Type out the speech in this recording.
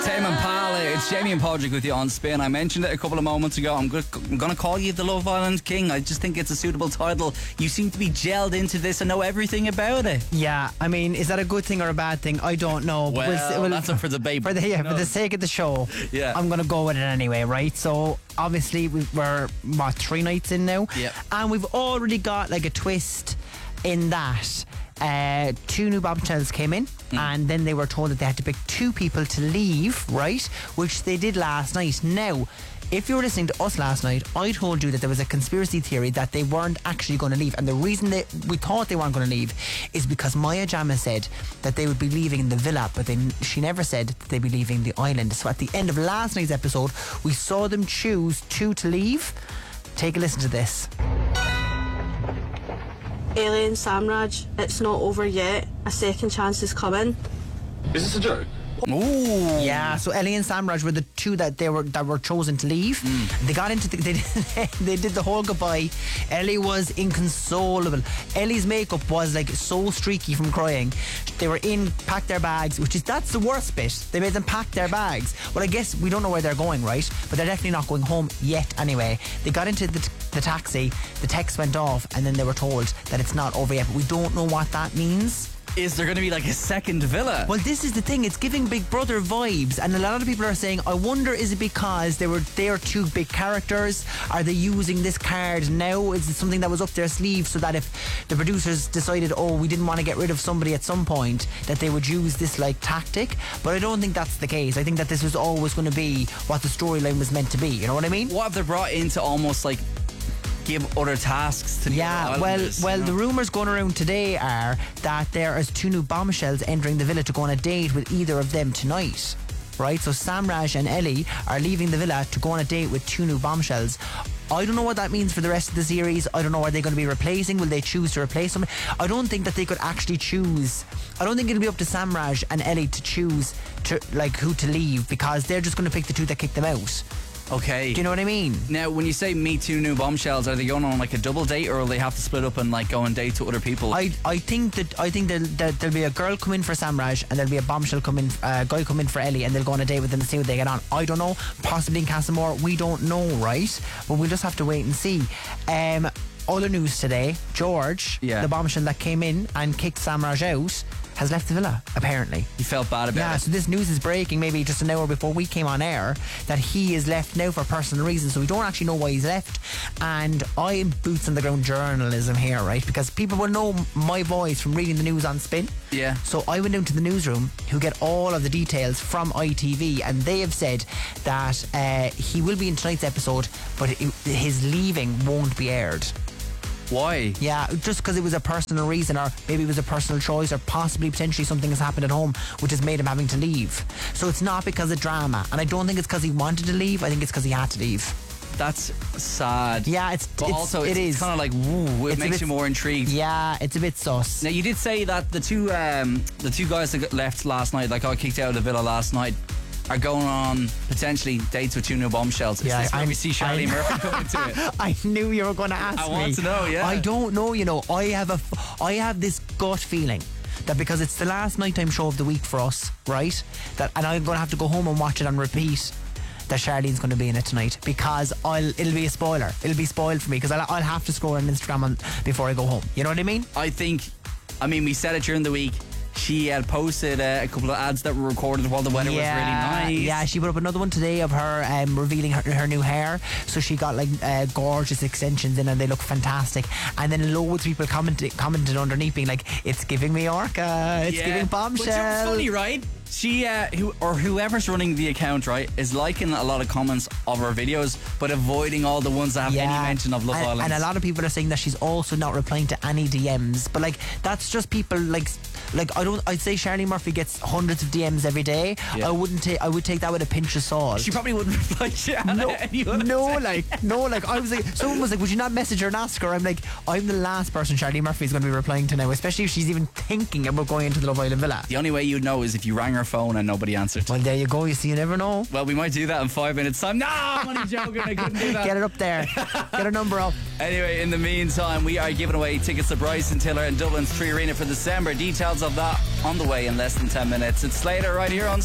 Tame Impala, it's Jamie and Podrick with you on Spin. I mentioned it a couple of moments ago. I'm going to call you the Love Island King. I just think it's a suitable title. You seem to be gelled into this and know everything about it. Yeah, I mean, is that a good thing or a bad thing? I don't know. Well, that's up for debate. For the sake of the show, yeah, I'm going to go with it anyway, right? So obviously we're 3 nights in now, and we've already got like a twist in that 2 new bombshells came in, and then they were told that they had to pick 2 people to leave, right? Which they did last night. Now, if you were listening to us last night, I told you that there was a conspiracy theory that they weren't actually going to leave, and the reason we thought they weren't going to leave is because Maya Jama said that they would be leaving the villa, but she never said that they'd be leaving the island. So at the end of last night's episode, we saw them choose 2 to leave. Take a listen to this. Ellie and Samraj, it's not over yet. A second chance is coming. Is this a joke? Ooh. Yeah, so Ellie and Samraj were the 2 that were chosen to leave. They got into they did the whole goodbye. Ellie was inconsolable. Ellie's makeup was like so streaky from crying. They were packed their bags, that's the worst bit. They made them pack their bags. Well, I guess we don't know where they're going, right? But they're definitely not going home yet anyway. They got into the taxi, the text went off, and then they were told that it's not over yet, but we don't know what that means. Is there going to be like a second villa? Well, this is the thing. It's giving Big Brother vibes, and a lot of people are saying, I wonder, is it because they are 2 big characters? Are they using this card now? Is it something that was up their sleeve so that if the producers decided, we didn't want to get rid of somebody at some point, that they would use this like tactic? But I don't think that's the case. I think that this was always going to be what the storyline was meant to be. You know what I mean? What have they brought in to almost like give other tasks to the islanders? Well, the rumours going around today are that there is 2 new bombshells entering the villa to go on a date with either of them tonight. Right? So Samraj and Ellie are leaving the villa to go on a date with 2 new bombshells. I don't know what that means for the rest of the series. I don't know, are they going to be replacing? Will they choose to replace them? I don't think that they could actually choose. I don't think it'll be up to Samraj and Ellie to choose who to leave, because they're just going to pick the 2 that kick them out. Okay. Do you know what I mean? Now, when you say meet 2 new bombshells, are they going on like a double date, or will they have to split up and like go on dates with other people? I think that there'll be a girl come in for Samraj, and there'll be a bombshell guy come in for Ellie, and they'll go on a date with them and see what they get on. I don't know. Possibly in Castlemore. We don't know, right? But we'll just have to wait and see. Other news today: George, the bombshell that came in and kicked Samraj out, has left the villa, apparently. He felt bad about it. Yeah, so this news is breaking maybe just an hour before we came on air, that he is left now for personal reasons, so we don't actually know why he's left. And I'm boots on the ground journalism here, right? Because people will know my voice from reading the news on Spin. Yeah. So I went down to the newsroom, who get all of the details from ITV, and they have said that he will be in tonight's episode, but his leaving won't be aired. Why? Yeah, just because it was a personal reason, or maybe it was a personal choice, or possibly potentially something has happened at home which has made him having to leave. So it's not because of drama, and I don't think it's because he wanted to leave. I think it's because he had to leave. That's sad. Yeah, it's kind of like, woo, it makes you more intrigued. Yeah, it's a bit sus. Now, you did say that the two guys that got left last night, like I kicked out of the villa last night, are going on potentially dates with 2 new bombshells. Is this where we see Charlie Murphy come into it? I knew you were going to ask me. I want to know, yeah. I don't know, I have this gut feeling that because it's the last nighttime show of the week for us, right? And I'm going to have to go home and watch it on repeat, that Charlene's going to be in it tonight, because it'll be a spoiler. It'll be spoiled for me, because I'll have to scroll on Instagram before I go home. You know what I mean? We said it during the week. She had posted a couple of ads that were recorded while the weather was really nice. Yeah, she put up another one today of her revealing her new hair. So she got like gorgeous extensions in, and they look fantastic. And then loads of people commented underneath, being like, "It's giving me Orca. It's giving bombshell." Which is funny, right? She whoever's running the account, right, is liking a lot of comments of her videos, but avoiding all the ones that have any mention of Love Island. And a lot of people are saying that she's also not replying to any DMs. But like, that's just people like I'd say Charlie Murphy gets hundreds of DMs every day. Yeah. I would take that with a pinch of salt. She probably wouldn't reply to anyone. No, I was like, someone was like, would you not message her and ask her? I'm like, I'm the last person Charlie Murphy is going to be replying to now, especially if she's even thinking about going into the Love Island villa. The only way you'd know is if you rang her phone and nobody answered. Well, there you go. You see, you never know. Well, we might do that in 5 minutes time. No, I'm only joking. I couldn't do that. Get it up there. Get her number up. Anyway, in the meantime, we are giving away tickets to Bryson Tiller and Dublin's Free Arena for December. Details of that on the way in less than 10 minutes. It's Slater right here on